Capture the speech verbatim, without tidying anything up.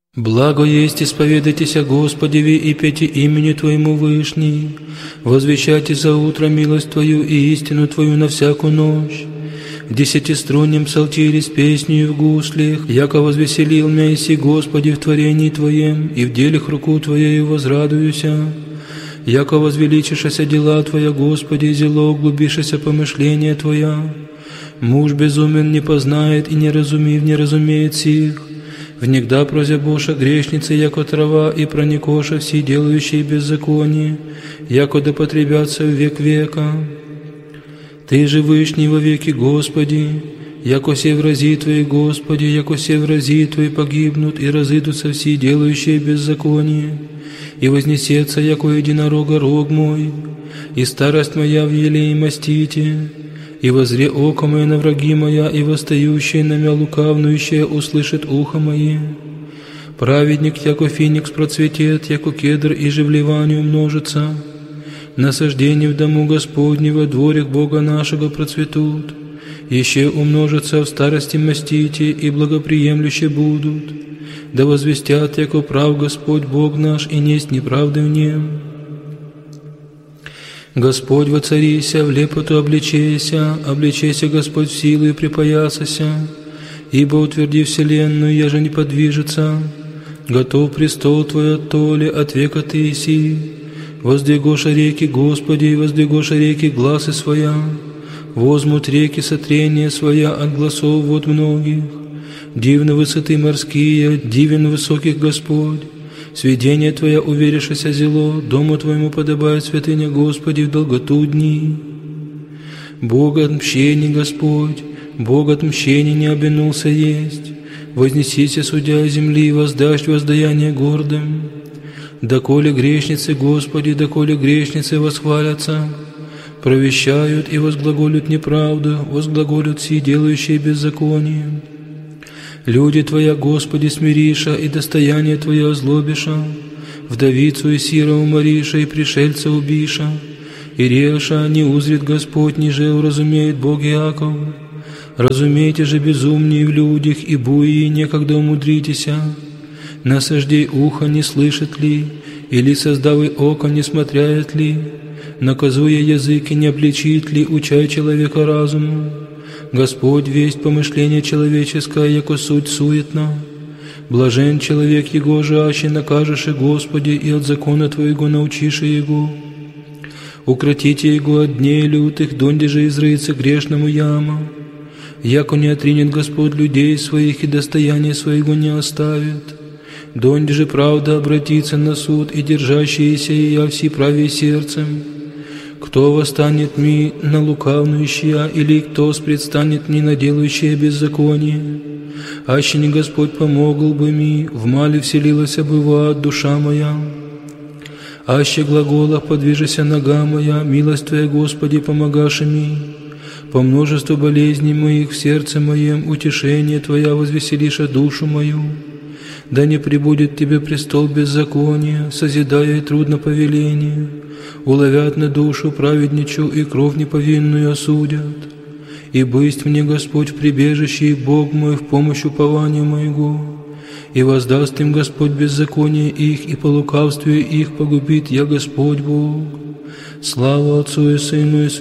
Благо есть исповедайтесь о Господе и пейте имени Твоему Вышний, возвещайте за утро милость Твою и истину Твою на всякую ночь. В десятиструнном псалтире с песнею в гуслях, яко возвеселил меня иси Господи в творении Твоем, и в делах руку Твоею возрадуюся. Яко возвеличишася дела Твоя, Господи, зело углубишася помышления Твоя. Муж безумен не познает и не разумив не разумеет сих. Внегда прозябоша грешницы, яко трава, и проникоша все делающие беззаконие, яко да потребятся в век века. Ты же вышний во веки, Господи, яко се врази Твои, Господи, яко се врази Твои погибнут, и разыдутся все делающие беззаконие, и вознесется, яко единорога рог мой, и старость моя в елее мастите, и возре око мое на враги моя, и восстающее на мя лукавнующее услышит ухо мое. Праведник, яко феникс процветет, яко кедр и живлевание умножится. Насаждение в дому Господнего, дворик Бога нашего процветут. Еще умножатся в старости мастите, и благоприемлюще будут. Да возвестят, яко прав Господь Бог наш, и несть неправды в нем. Господь воцарися, в лепоту обличейся, обличейся, Господь, в силу и припоясася, ибо утверди вселенную, я же не подвижется. Готов престол Твой от толи, от века Ты иси. Воздвигоша реки, Господи, воздвигоша реки гласы своя, возмут реки сотрения своя от гласов вод многих. Дивны высоты морские, дивен высоких Господь. Сведение Твоя уверишься зело, дому Твоему подобает святыня, Господи, в долготу дни. Бог отмщений, Господь, Бог отмщений не обинулся есть. Вознесися, судья земли, и воздашь воздаяние гордым. Доколе грешницы, Господи, доколе грешницы восхвалятся, провещают и возглаголют неправду, возглаголют все делающие беззаконие. Люди Твоя, Господи, смириша, и достояние Твое озлобиша, вдовицу и сира умориша, и пришельца убиша, и реша не узрит Господь, ниже уразумеет Бог Иаков. Разумейте же безумнее в людях, и буи некогда умудритеся. Насаждей ухо не слышит ли, или создавый око не смотряет ли, наказуя языки не обличит ли, учай человека разуму. Господь весть помышление человеческое, яко суть суетна. Блажен человек его жаще, накажешь и Господи, и от закона Твоего научишь его. Укротите его от дней лютых, донде же изрыется грешному яма. Яко не отринет Господь людей своих, и достояние своего не оставит. Донде же правда обратится на суд, и держащиеся ея все правее сердцем. Кто восстанет ми на лукавнующая, или кто предстанет ми на делающее беззаконие? Аще не Господь помогал бы ми, в мале вселилась быва душа моя. Аще глаголах подвижися нога моя, милость Твоя, Господи, помогаши ми. По множеству болезней моих в сердце моем утешение Твоя возвеселиша душу мою. Да не прибудет Тебе престол беззакония, созидая и трудно повеление. Уловят на душу праведничу, и кровь неповинную осудят. И бысть мне, Господь, в прибежище, и Бог мой в помощь упованию моего. И воздаст им Господь беззаконие их, и по лукавству их погубит я, Господь Бог. Слава Отцу и Сыну и